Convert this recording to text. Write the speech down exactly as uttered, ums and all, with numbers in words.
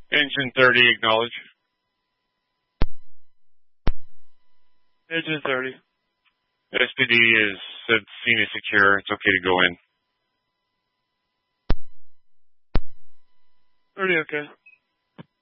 Engine thirty, acknowledge. Engine thirty. S P D is said seen as secure. It's okay to go in. thirty, okay.